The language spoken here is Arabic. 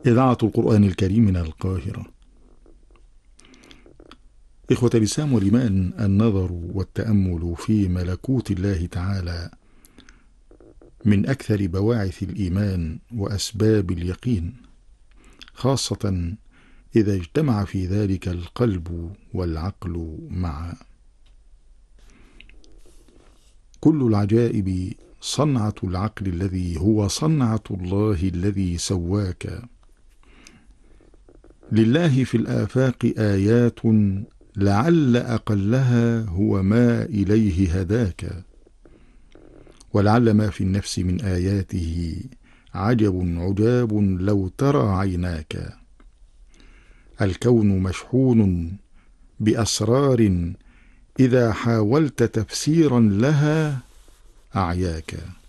إذاعة القرآن الكريم من القاهرة. إخوة الإسلام والإيمان، النظر والتأمل في ملكوت الله تعالى من أكثر بواعث الإيمان وأسباب اليقين، خاصة إذا اجتمع في ذلك القلب والعقل معا. كل العجائب صنعة العقل الذي هو صنعة الله الذي سواك. لله في الآفاق آيات لعل أقلها هو ما إليه هداك، ولعل ما في النفس من آياته عجب عجاب لو ترى عيناك. الكون مشحون بأسرار إذا حاولت تفسيرا لها أعياك.